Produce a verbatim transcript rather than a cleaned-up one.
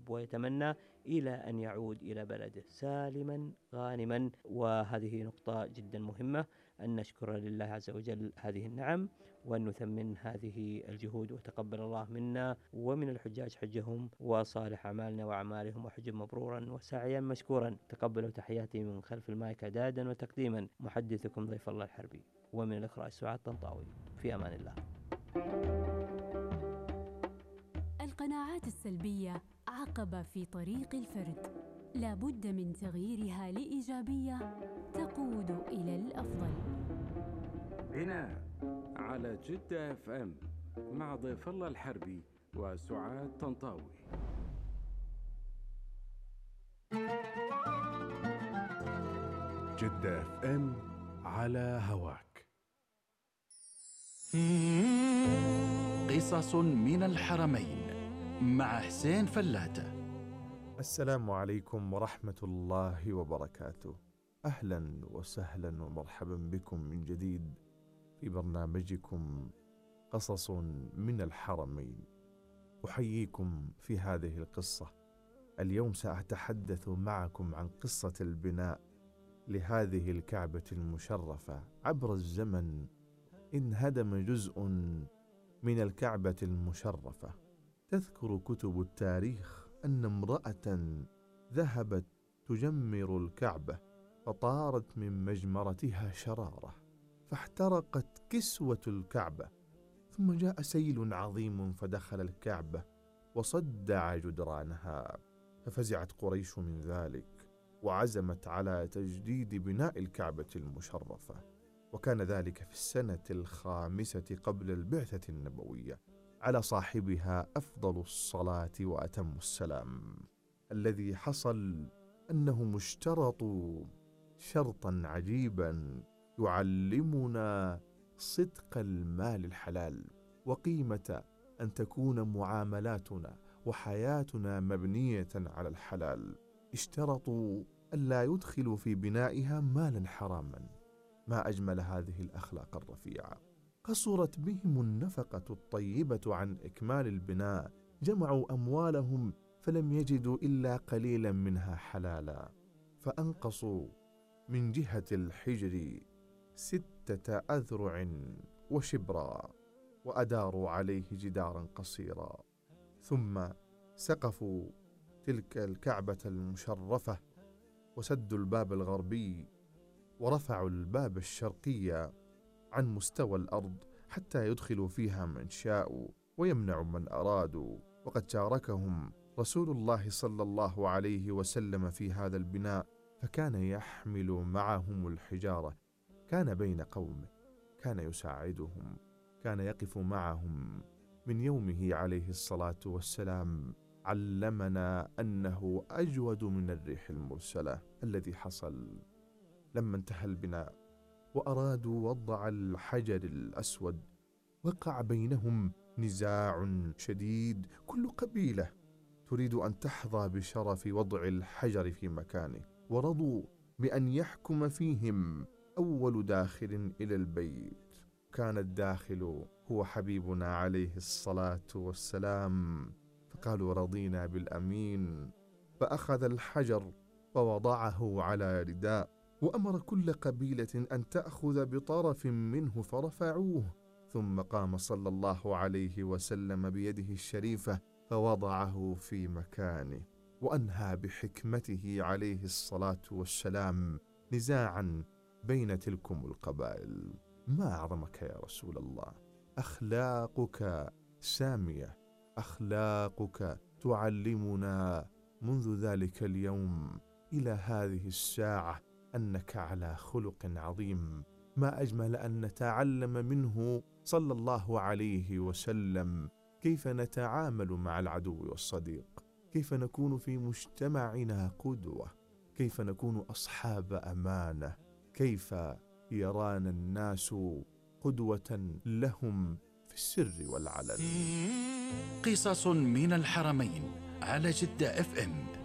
يحب ويتمنى إلى أن يعود إلى بلده سالما غانما. وهذه نقطة جدا مهمة، أن نشكر لله عز وجل هذه النعم، وأن نثمن هذه الجهود، وتقبل الله منا ومن الحجاج حجهم وصالح أعمالنا وأعمالهم، وحج مبرورا وسعيا مشكورا. تقبلوا تحياتي من خلف المايك إعدادا وتقديما، محدثكم ضيف الله الحربي، ومن الإخراج سعاد طنطاوي. في أمان الله. القناعات السلبية عقبة في طريق الفرد، لا بد من تغييرها لإيجابية تقود إلى الأفضل. بناء على جدة اف ام مع ضيف الله الحربي وسعاد طنطاوي. جدة اف ام على هواك. قصص من الحرمين مع حسين فلاتة. السلام عليكم ورحمة الله وبركاته. أهلا وسهلا ومرحبا بكم من جديد في برنامجكم قصص من الحرمين. أحييكم في هذه القصة. اليوم سأتحدث معكم عن قصة البناء لهذه الكعبة المشرفة. عبر الزمن انهدم جزء من الكعبة المشرفة. تذكر كتب التاريخ أن امرأة ذهبت تجمر الكعبة فطارت من مجمرتها شرارة فاحترقت كسوة الكعبة، ثم جاء سيل عظيم فدخل الكعبة وصدع جدرانها، ففزعت قريش من ذلك وعزمت على تجديد بناء الكعبة المشرفة. وكان ذلك في السنة الخامسة قبل البعثة النبوية، على صاحبها أفضل الصلاة وأتم السلام. الذي حصل أنهم اشترطوا شرطا عجيبا يعلمنا صدق المال الحلال وقيمة أن تكون معاملاتنا وحياتنا مبنية على الحلال. اشترطوا ألا يدخلوا في بنائها مالا حراما. ما أجمل هذه الأخلاق الرفيعة. قصرت بهم النفقة الطيبة عن إكمال البناء، جمعوا أموالهم فلم يجدوا إلا قليلا منها حلالا، فأنقصوا من جهة الحجر ستة أذرع وشبرا، وأداروا عليه جدارا قصيرا، ثم سقفوا تلك الكعبة المشرفة وسدوا الباب الغربي ورفعوا الباب الشرقي عن مستوى الأرض حتى يدخلوا فيها من شاءوا ويمنعوا من أرادوا. وقد شاركهم رسول الله صلى الله عليه وسلم في هذا البناء، فكان يحمل معهم الحجارة، كان بين قومه، كان يساعدهم، كان يقف معهم. من يومه عليه الصلاة والسلام علمنا أنه أجود من الريح المرسلة. الذي حصل لما انتهى البناء وأرادوا وضع الحجر الأسود، وقع بينهم نزاع شديد. كل قبيلة تريد أن تحظى بشرف وضع الحجر في مكانه، ورضوا بأن يحكم فيهم أول داخل إلى البيت. كان الداخل هو حبيبنا عليه الصلاة والسلام، فقالوا رضينا بالأمين. فأخذ الحجر ووضعه على رداء، وأمر كل قبيلة أن تأخذ بطرف منه فرفعوه، ثم قام صلى الله عليه وسلم بيده الشريفة فوضعه في مكانه، وأنهى بحكمته عليه الصلاة والسلام نزاعا بين تلكم القبائل. ما أعظمك يا رسول الله، أخلاقك سامية، أخلاقك تعلمنا منذ ذلك اليوم إلى هذه الساعة أنك على خلق عظيم. ما أجمل أن نتعلم منه صلى الله عليه وسلم كيف نتعامل مع العدو والصديق، كيف نكون في مجتمعنا قدوة، كيف نكون أصحاب أمانة، كيف يرانا الناس قدوة لهم في السر والعلن. قصص من الحرمين على جدة اف ام.